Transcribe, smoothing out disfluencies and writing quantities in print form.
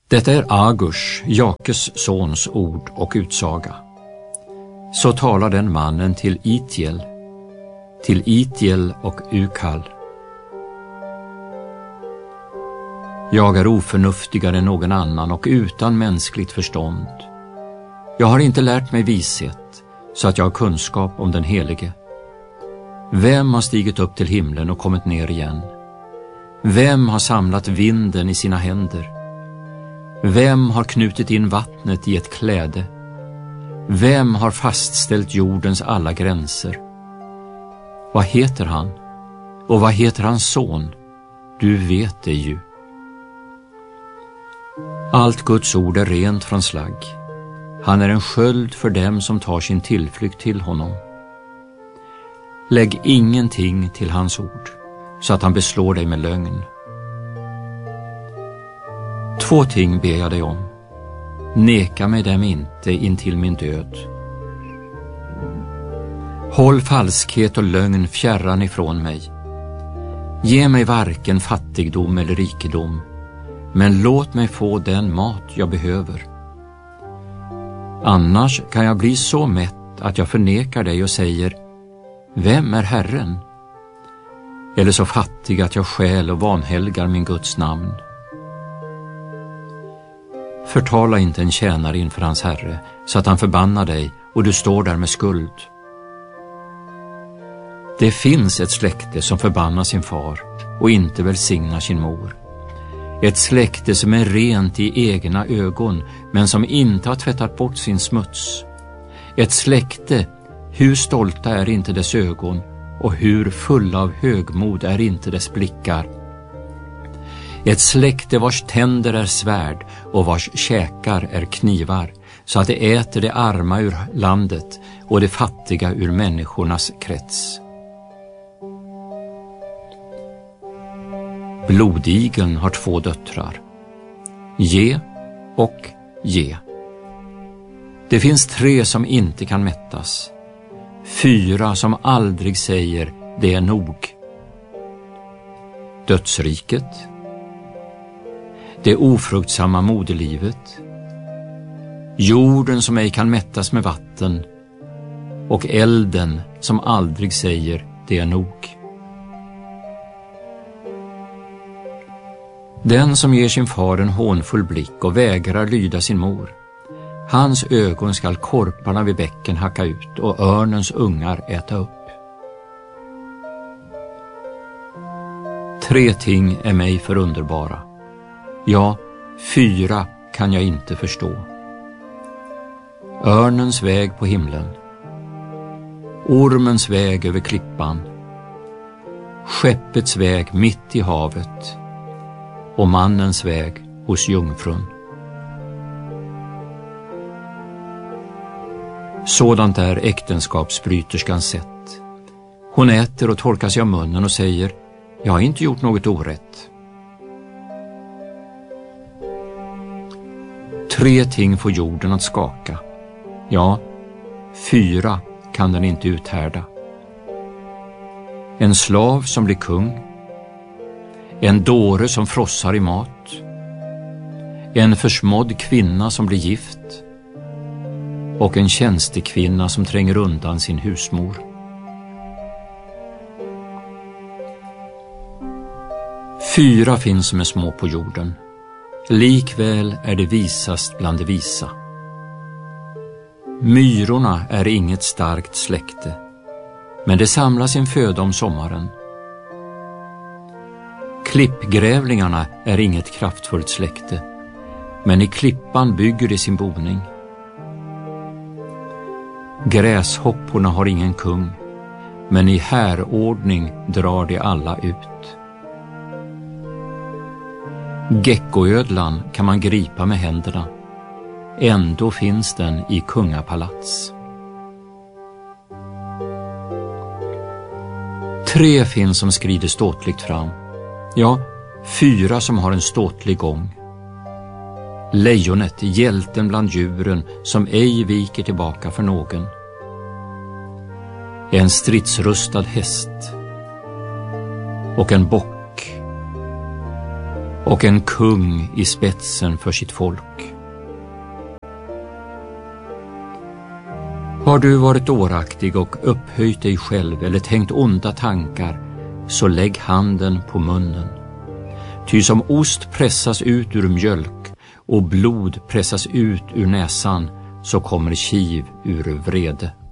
Detta är Agurs, Jakes sons ord och utsaga. Så talar den mannen till Itiel och Ukal. Jag är oförnuftigare än någon annan och utan mänskligt förstånd. Jag har inte lärt mig vishet så att jag har kunskap om den helige. Vem har stigit upp till himlen och kommit ner igen? Vem har samlat vinden i sina händer? Vem har knutit in vattnet i ett kläde? Vem har fastställt jordens alla gränser? Vad heter han? Och vad heter hans son? Du vet det ju. Allt Guds ord är rent från slagg. Han är en sköld för dem som tar sin tillflykt till honom. Lägg ingenting till hans ord, så att han beslår dig med lögn. 2 ting ber jag dig om. Neka mig dem inte intill min död. Håll falskhet och lögn fjärran ifrån mig. Ge mig varken fattigdom eller rikedom, men låt mig få den mat jag behöver. Annars kan jag bli så mätt att jag förnekar dig och säger: vem är Herren? Eller så fattig att jag stjäl och vanhelgar min Guds namn. Förtala inte en tjänare inför hans herre, så att han förbannar dig och du står där med skuld. Det finns ett släkte som förbannar sin far och inte välsignar sin mor. Ett släkte som är rent i egna ögon, men som inte har tvättat bort sin smuts. Ett släkte, hur stolta är inte dess ögon, och hur fulla av högmod är inte dess blickar. Ett släkte vars tänder är svärd och vars käkar är knivar, så att det äter det arma ur landet och det fattiga ur människornas krets. Blodigeln har 2 döttrar, Ge och Ge. Det finns 3 som inte kan mättas, 4 som aldrig säger det är nog. Dödsriket, det ofruktsamma moderlivet, jorden som ej kan mättas med vatten och elden som aldrig säger det är nog. Den som ger sin far en hånfull blick och vägrar lyda sin mor, hans ögon skall korparna vid bäcken hacka ut och örnens ungar äta upp. 3 ting är mig för underbara. Ja, 4 kan jag inte förstå. Örnens väg på himlen, ormens väg över klippan, skeppets väg mitt i havet och mannens väg hos jungfrun. Sådant är äktenskapsbryterskans sätt. Hon äter och torkar sig av munnen och säger: jag har inte gjort något orätt. 3 ting får jorden att skaka. Ja, 4 kan den inte uthärda. En slav som blir kung, en dåre som frossar i mat, en försmådd kvinna som blir gift och en tjänstekvinna som tränger undan sin husmor. Fyra finns som är små på jorden, likväl är det visast bland de visa. Myrorna är inget starkt släkte, men det samlar sin föda om sommaren. Klippgrävlingarna är inget kraftfullt släkte, men i klippan bygger de sin boning. Gräshopporna har ingen kung, men i härordning drar de alla ut. Geckoödlan kan man gripa med händerna, ändå finns den i kungapalats. 3 finns som skrider ståtligt fram, ja, 4 som har en ståtlig gång. Lejonet, hjälten bland djuren, som ej viker tillbaka för någon. En stridsrustad häst och en bock och en kung i spetsen för sitt folk. Har du varit dåraktig och upphöjt dig själv eller tänkt onda tankar, så lägg handen på munnen. Ty som ost pressas ut ur mjölk och blod pressas ut ur näsan, så kommer kiv ur vrede.